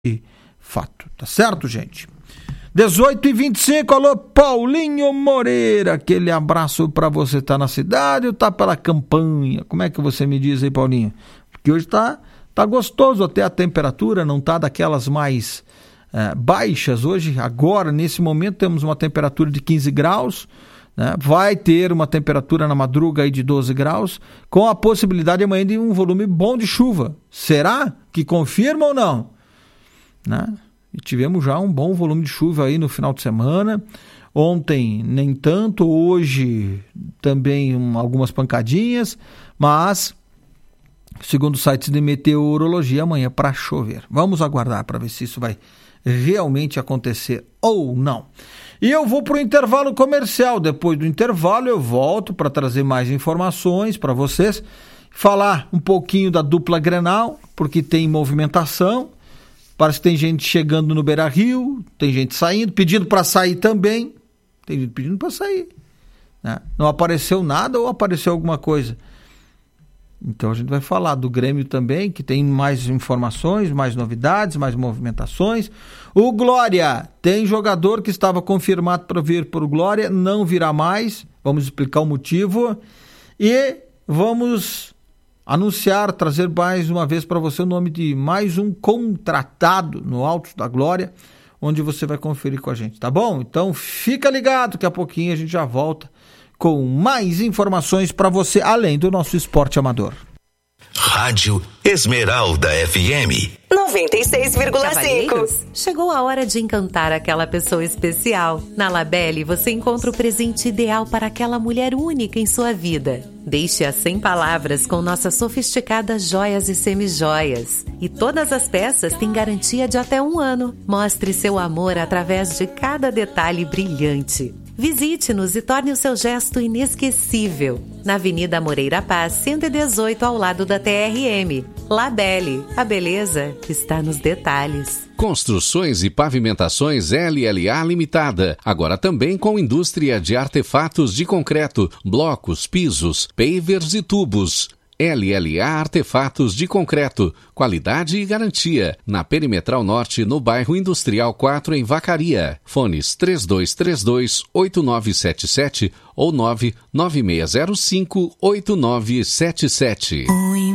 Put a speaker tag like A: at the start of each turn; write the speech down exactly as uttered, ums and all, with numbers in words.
A: fato, tá certo, gente? dezoito e vinte e cinco, alô, Paulinho Moreira, aquele abraço pra você. Tá na cidade ou tá pela campanha? Como é que você me diz aí, Paulinho? Porque hoje tá, tá gostoso até a temperatura, não tá daquelas mais é, baixas. Hoje, agora, nesse momento, temos uma temperatura de quinze graus, né? Vai ter uma temperatura na madruga aí de doze graus, com a possibilidade amanhã de um volume bom de chuva. Será que confirma ou não? Né? E tivemos já um bom volume de chuva aí no final de semana. Ontem nem tanto, hoje também um, algumas pancadinhas, mas segundo o site de meteorologia, amanhã para chover. Vamos aguardar para ver se isso vai realmente acontecer ou não. E eu vou para o intervalo comercial. Depois do intervalo eu volto para trazer mais informações para vocês, falar um pouquinho da dupla Grenal, porque tem movimentação. Parece que tem gente chegando no Beira-Rio, tem gente saindo, pedindo para sair também. Tem gente pedindo para sair. Né? Não apareceu nada ou apareceu alguma coisa? Então a gente vai falar do Grêmio também, que tem mais informações, mais novidades, mais movimentações. O Glória, tem jogador que estava confirmado para vir para o Glória, não virá mais. Vamos explicar o motivo. E vamos anunciar, trazer mais uma vez para você o nome de mais um contratado no Alto da Glória, onde você vai conferir com a gente, tá bom? Então fica ligado que a pouquinho a gente já volta com mais informações para você, além do nosso esporte amador.
B: Rádio Esmeralda F M
C: noventa e seis vírgula cinco.
D: Chegou a hora de encantar aquela pessoa especial. Na Labelle você encontra o presente ideal para aquela mulher única em sua vida. Deixe-a sem palavras com nossas sofisticadas joias e semijoias. E todas as peças têm garantia de até um ano. Mostre seu amor através de cada detalhe brilhante. Visite-nos e torne o seu gesto inesquecível. Na Avenida Moreira Paz, cento e dezoito, ao lado da T R M. Labelle, a beleza está nos detalhes.
E: Construções e Pavimentações L L A Limitada. Agora também com indústria de artefatos de concreto, blocos, pisos, pavers e tubos. L L A Artefatos de Concreto, qualidade e garantia. Na Perimetral Norte, no bairro Industrial quatro, em Vacaria. Fones três dois três dois, oito nove sete sete ou nove nove seis zero cinco, oito nove sete sete.